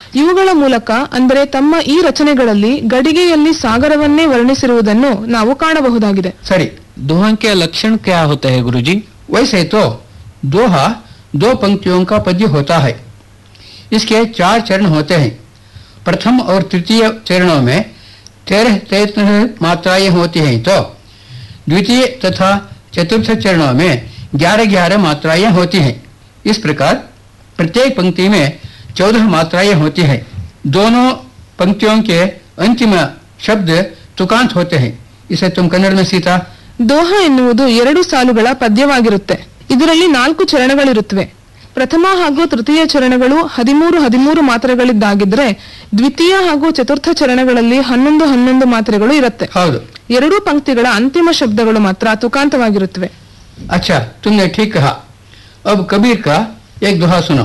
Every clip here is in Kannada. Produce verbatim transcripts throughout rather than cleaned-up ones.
ಇವುಗಳ ಮೂಲಕ ಅಂದರೆ ತಮ್ಮ ಈ ರಚನೆಗಳಲ್ಲಿ ಗಡಿಗೆಯಲ್ಲಿ ಸಾಗರವನ್ನೇ ವರ್ಣಿಸಿರುವುದನ್ನು ನಾವು ಕಾಣಬಹುದಾಗಿದೆ. सरी, दोहा के लक्षण क्या होते हैं गुरुजी? वैसे तो दोहा दो पंक्तियों का पद्य होता है. इसके चार चरण होते हैं. प्रथम और तृतीय चरणों में तेरह तेरह मात्राएं होती हैं, तो द्वितीय तथा चतुर्थ चरणों में ग्यारह ग्यारह मात्राएं होती हैं. इस प्रकार प्रत्येक पंक्ति में चौदह मात्राएं होती हैं. दोनों पंक्तियों के अंतिम शब्द तुकांत होते हैं. इसे तुम कन्नड़ में सीता. ದೋಹ ಎನ್ನುವುದು ಎರಡು ಸಾಲುಗಳ ಪದ್ಯವಾಗಿರುತ್ತೆ. ಇದರಲ್ಲಿ ನಾಲ್ಕು ಚರಣಗಳಿರುತ್ತವೆ. ಪ್ರಥಮ ಹಾಗೂ ತೃತೀಯ ಚರಣಗಳು ಹದಿಮೂರು ಹದಿಮೂರು ಮಾತ್ರೆಗಳಿದ್ದಾಗಿದ್ರೆ ದ್ವಿತೀಯ ಹಾಗೂ ಚತುರ್ಥ ಚರಣಗಳಲ್ಲಿ ಹನ್ನೊಂದು ಹನ್ನೊಂದು ಮಾತ್ರೆಗಳು ಇರುತ್ತೆ. ಹೌದು. ಎರಡೂ ಪಂಕ್ತಿಗಳ ಅಂತಿಮ ಶಬ್ದಗಳು ಮಾತ್ರ ತುಕಾಂತವಾಗಿರುತ್ತವೆ. अच्छा, तुमने ठीक कहा. अब कबीर का एक दोहा सुनो.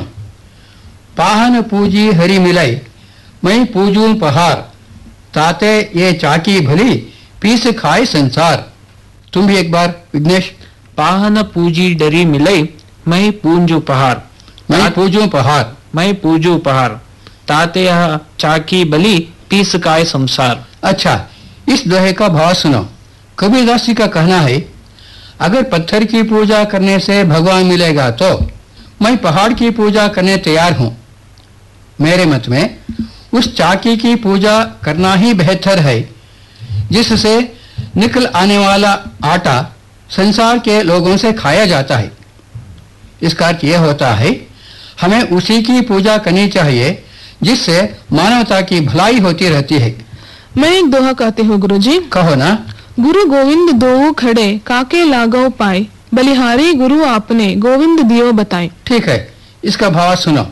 पाहन पूजी हरि मिलाई, मैं पूजूं पहार, ताते ये चाकी भली, पीस खाए संसार. तुम भी एक बार विघ्नेश. पाहन पूजी डरी मिलई, मैं पूंजू पहार. मैं पूजूं पहार. मैं पूजू पहार, ताते यह चाकी बली, पीस काय संसार. अच्छा, इस दोहे का भाव सुनो. कबीरदास जी का कहना है, अगर पत्थर की पूजा करने से भगवान मिलेगा तो मैं पहाड़ की पूजा करने तैयार हूं. मेरे मत में उस चाकी की पूजा करना ही बेहतर है जिससे निकल आने वाला आटा संसार के लोगों से खाया जाता है. इसका अर्थ यह होता है, हमें उसी की पूजा करनी चाहिए जिससे मानवता की भलाई होती रहती है. मैं एक दोहा कहती हूँ गुरुजी. कहो ना. गुरु गोविंद दोऊ खड़े, काके लागो पाए, बलिहारी गुरु आपने गोविंद दियो बताए. ठीक है, इसका भाव सुनो.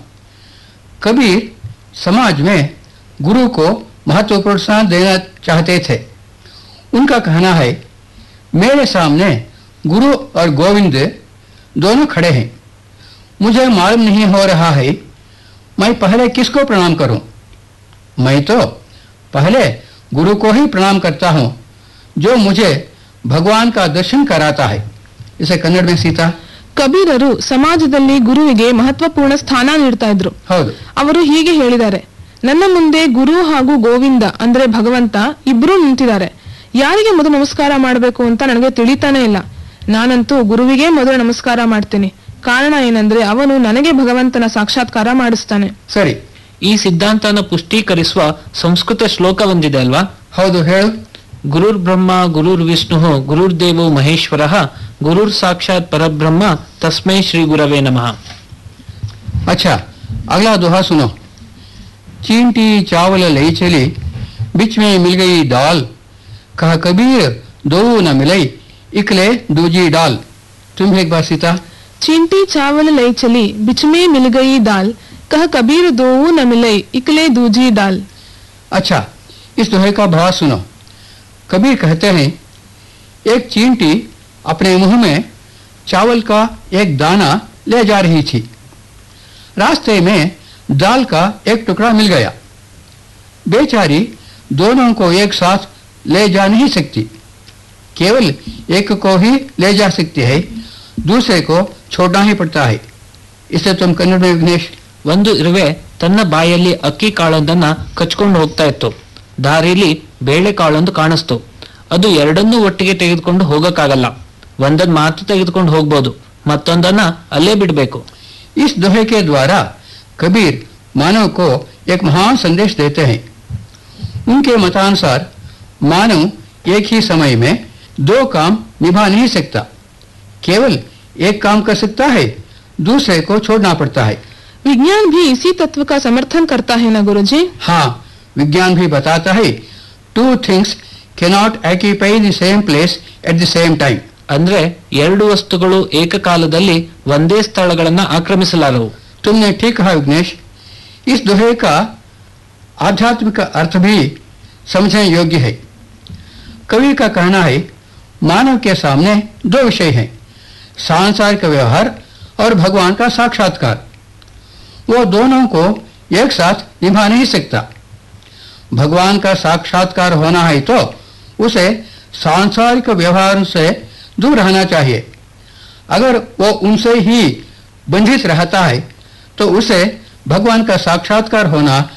कबीर समाज में गुरु को महत्वपूर्ण स्थान देना चाहते थे. उनका कहना है, मेरे सामने गुरु और गोविंद दोनों खड़े हैं. मुझे मालूम नहीं हो रहा है मैं पहले किसको प्रणाम करूं. मैं तो पहले गुरु को ही प्रणाम करता हूं जो मुझे भगवान का दर्शन कराता है. इसे कन्नड़ में सीता. ಕಬೀರರು ಸಮಾಜದಲ್ಲಿ ಗುರುವಿಗೆ ಮಹತ್ವಪೂರ್ಣ ಸ್ಥಾನ ನೀಡ್ತಾ ಇದ್ರು. ಹೌದು. ಅವರು ಹೀಗೆ ಹೇಳಿದ್ದಾರೆ, ನನ್ನ ಮುಂದೆ ಗುರು ಹಾಗೂ ಗೋವಿಂದ ಅಂದ್ರೆ ಭಗವಂತ ಇಬ್ರು ನಿಂತಿದ್ದಾರೆ. ಯಾರಿಗೆ ಮೊದಲು ನಮಸ್ಕಾರ ಮಾಡಬೇಕು ಅಂತ ನನಗೆ ತಿಳಿತಾನೆ ಇಲ್ಲ. ನಾನಂತೂ ಗುರುವಿಗೆ ಮೊದಲು ನಮಸ್ಕಾರ ಮಾಡ್ತೀನಿ. ಕಾರಣ ಏನಂದ್ರೆ ಅವನು ನನಗೆ ಭಗವಂತನ ಸಾಕ್ಷಾತ್ಕಾರ ಮಾಡಿಸ್ತಾನೆ. ಸರಿ, ಈ ಸಿದ್ಧಾಂತನ ಪುಷ್ಟೀಕರಿಸುವ ಸಂಸ್ಕೃತ ಶ್ಲೋಕ ಒಂದಿದೆ ಅಲ್ವಾ? ಹೌದು, ಹೇಳು. ಗುರುರ್ ಬ್ರಹ್ಮ ಗುರುರ್ ವಿಷ್ಣು ಗುರುರ್ ದೇವೋ ಮಹೇಶ್ವರ ಗುರುರ್ ಸಾಕ್ಷಾತ್ ಪರಬ್ರಹ್ಮ ತಸ್ಮೈ ಶ್ರೀ ಗುರವೇ ನಮಃ. अच्छा, अगला दोहा सुनो. चींटी चावल लई चली, बीच में मिल गई दाल, कहा कबीर दो न मिलई, इकले दूजी डाल. तुम एक बार सीता. चींटी चावल लई चली, बिच में मिल गई दाल, कह कबीर दोऊ न मिलई, इकले दूजी डाल. अच्छा, इस दोहे का भाव सुनो. कबीर कहते हैं, एक चींटी अपने मुंह में चावल का एक दाना ले जा रही थी. रास्ते में दाल का एक टुकड़ा मिल गया. बेचारी दोनों को एक साथ ले जा नहीं सकती, केवल एक को ही ले जा सकती है, दूसरे को छोड़ना ही पड़ता है. इसे तुम कन्नड़ में विघ्नेश. ಒಂದು ಇರುವೆ ತನ್ನ ಬಾಯಲ್ಲಿ ಅಕ್ಕಿ ಕಾಳೊಂದನ್ನ ಕಚ್ಕೊಂಡು ಹೋಗ್ತಾ ಇತ್ತು. ದಾರಿಲಿ ಬೇಳೆ ಕಾಳೊಂದು ಕಾಣಿಸ್ತು. ಅದು ಎರಡನ್ನೂ ಒಟ್ಟಿಗೆ ತೆಗೆದುಕೊಂಡು ಹೋಗಕ್ಕಾಗಲ್ಲ. ಒಂದನ್ನ ಮಾತ್ರ ತೆಗೆದುಕೊಂಡು ಹೋಗ್ಬೋದು, ಮತ್ತೊಂದನ್ನ ಅಲ್ಲೇ ಬಿಡಬೇಕು. इस दोहे के द्वारा कबीर मानव को एक महान संदेश देते हैं. उनके मतानुसार मानव एक ही समय में दो काम निभा नहीं सकता, केवल एक काम कर सकता है, दूसरे को छोड़ना पड़ता है. विज्ञान भी इसी तत्व का समर्थन करता है ना गुरुजी? हाँ, विज्ञान भी बताता है, two things cannot occupy the same place at the same time. ಅಂದ್ರೆ ಎರಡು ವಸ್ತುಗಳು ಏಕಕಾಲದಲ್ಲಿ ಒಂದೇ ಸ್ಥಳಗಳನ್ನ ಆಕ್ರಮಿಸಲಾರವು. तुमने ठीक कहा विघ्नेश. इस दोहे का आध्यात्मिक अर्थ भी समझने योग्य है. कवि का कहना है, मानव के सामने दो विषय हैं, सांसारिक व्यवहार और भगवान का साक्षात्कार. वो दोनों को एक साथ निभा नहीं सकता. भगवान का साक्षात्कार होना है तो उसे सांसारिक व्यवहार से दूर रहना चाहिए. अगर वो उनसे ही बंधित रहता है तो उसे भगवान का साक्षात्कार होना